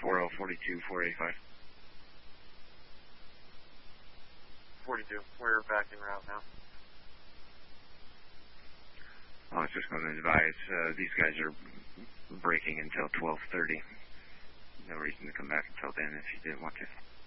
4042 485. 42. We're back en route now. I was just going to advise, these guys are braking until 12:30. No reason to come back until then if you didn't want to.